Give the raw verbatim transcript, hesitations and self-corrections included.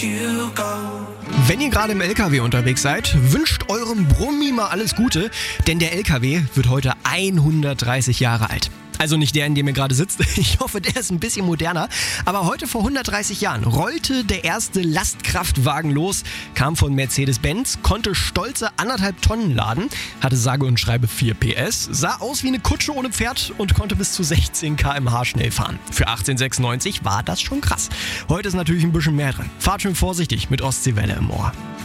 Wenn ihr gerade im L K W unterwegs seid, wünscht eurem Brummi mal alles Gute, denn der L K W wird heute hundertdreißig Jahre alt. Also nicht der, in dem ihr gerade sitzt. Ich hoffe, der ist ein bisschen moderner. Aber heute vor hundertdreißig Jahren rollte der erste Lastkraftwagen los, kam von Mercedes-Benz, konnte stolze anderthalb Tonnen laden, hatte sage und schreibe vier P S, sah aus wie eine Kutsche ohne Pferd und konnte bis zu sechzehn Kilometer pro Stunde schnell fahren. Für achtzehnhundertsechsundneunzig war das schon krass. Heute ist natürlich ein bisschen mehr drin. Fahrt schön vorsichtig mit Ostseewelle im Ohr.